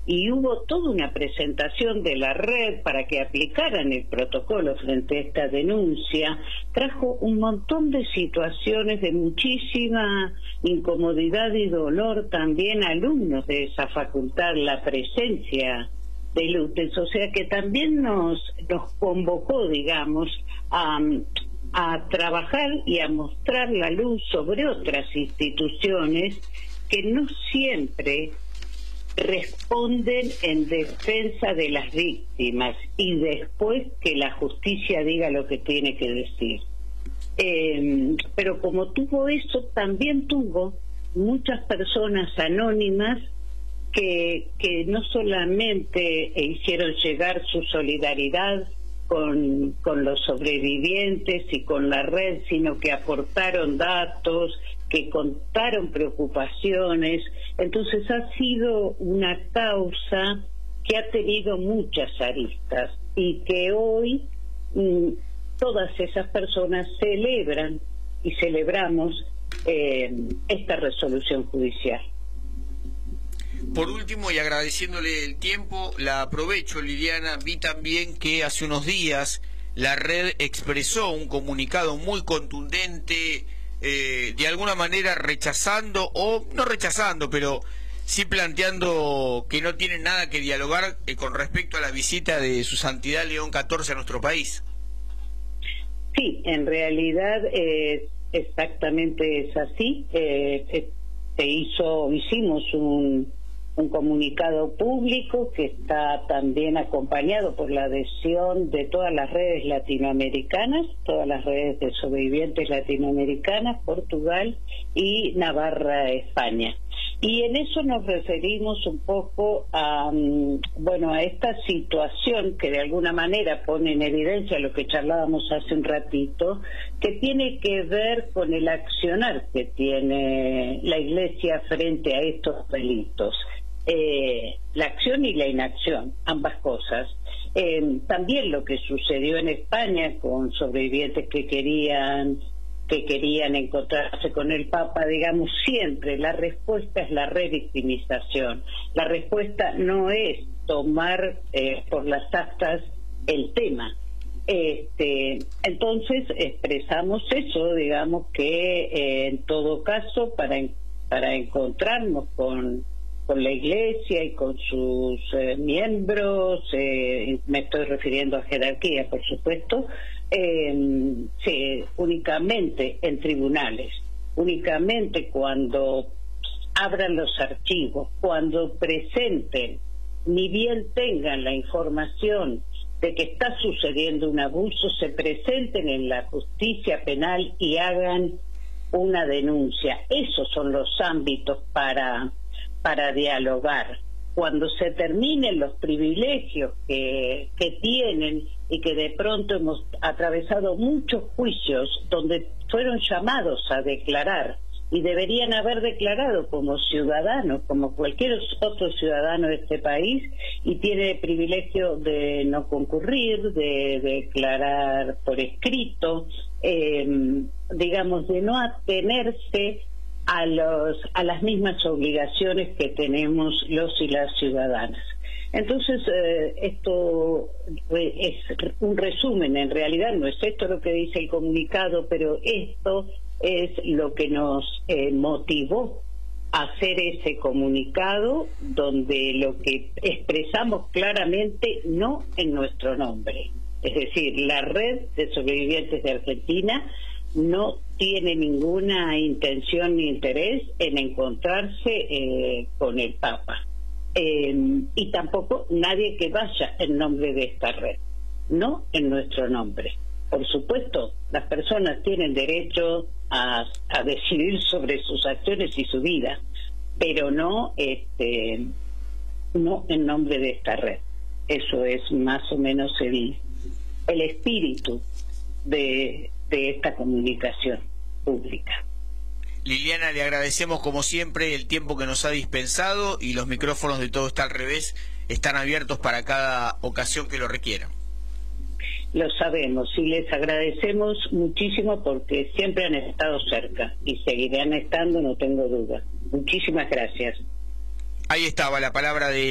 y hubo toda una presentación de la red para que aplicaran el protocolo frente a esta denuncia. Trajo un montón de situaciones de muchísima incomodidad y dolor también a alumnos de esa facultad, la presencia de Lutens, o sea que también nos convocó, digamos, a trabajar y a mostrar la luz sobre otras instituciones que no siempre responden en defensa de las víctimas y después que la justicia diga lo que tiene que decir. Pero como tuvo eso, también tuvo muchas personas anónimas que no solamente hicieron llegar su solidaridad con los sobrevivientes y con la red, sino que aportaron datos, que contaron preocupaciones. Entonces ha sido una causa que ha tenido muchas aristas y que hoy todas esas personas celebran y celebramos esta resolución judicial. Por último, y agradeciéndole el tiempo, la aprovecho, Liliana. Vi también que hace unos días la red expresó un comunicado muy contundente, de alguna manera rechazando, o no rechazando, pero sí planteando que no tienen nada que dialogar con respecto a la visita de Su Santidad León XIV a nuestro país. Sí, en realidad exactamente es así. Hicimos un comunicado público que está también acompañado por la adhesión de todas las redes latinoamericanas, todas las redes de sobrevivientes latinoamericanas, Portugal y Navarra, España. Y en eso nos referimos un poco a esta situación que de alguna manera pone en evidencia lo que charlábamos hace un ratito, que tiene que ver con el accionar que tiene la Iglesia frente a estos delitos. La acción y la inacción, ambas cosas. También lo que sucedió en España con sobrevivientes que querían encontrarse con el Papa, digamos, siempre la respuesta es la revictimización. La respuesta no es tomar por las astas el tema. Entonces expresamos eso, digamos que en todo caso para encontrarnos con la Iglesia y con sus miembros, me estoy refiriendo a jerarquía, por supuesto, únicamente en tribunales, únicamente cuando abran los archivos, cuando presenten, ni bien tengan la información de que está sucediendo un abuso, se presenten en la justicia penal y hagan una denuncia. Esos son los ámbitos para dialogar. Cuando se terminen los privilegios que tienen y que de pronto hemos atravesado muchos juicios donde fueron llamados a declarar y deberían haber declarado como ciudadanos, como cualquier otro ciudadano de este país, y tiene el privilegio de no concurrir, de declarar por escrito, digamos, de no atenerse a las mismas obligaciones que tenemos los y las ciudadanas. Entonces, esto es un resumen, en realidad no es esto lo que dice el comunicado, pero esto es lo que nos motivó a hacer ese comunicado, donde lo que expresamos claramente no en nuestro nombre. Es decir, la Red de Sobrevivientes de Argentina no tiene ninguna intención ni interés en encontrarse con el Papa. Y tampoco nadie que vaya en nombre de esta red, no en nuestro nombre. Por supuesto, las personas tienen derecho a decidir sobre sus acciones y su vida, pero no en nombre de esta red. Eso es más o menos el espíritu de esta comunicación pública. Liliana, le agradecemos como siempre el tiempo que nos ha dispensado, y los micrófonos de Todo Está al Revés están abiertos para cada ocasión que lo requieran. Lo sabemos y les agradecemos muchísimo porque siempre han estado cerca y seguirán estando, no tengo duda. Muchísimas gracias. Ahí estaba la palabra de